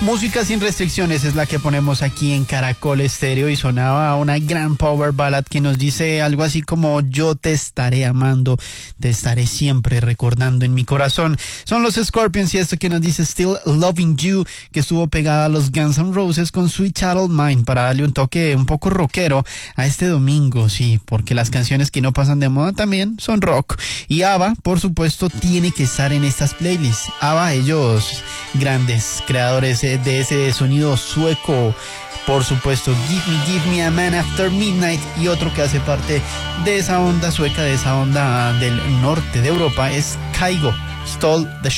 Música sin restricciones es la que ponemos aquí en Caracol Estéreo y sonaba una gran power ballad que nos dice algo así como yo te estaré amando, te estaré siempre recordando en mi corazón. Son los Scorpions y esto que nos dice Still Loving You, que estuvo pegada a los Guns N' Roses con Sweet Child O' Mine para darle un toque un poco rockero a este domingo, sí, porque las canciones que no pasan de moda también son rock. Y ABBA, por supuesto, tiene que estar en estas playlists. ABBA, ellos grandes creadores de ese sonido sueco, por supuesto, Give Me a Man After Midnight, y otro que hace parte de esa onda sueca, de esa onda del norte de Europa, es Kygo, Stole the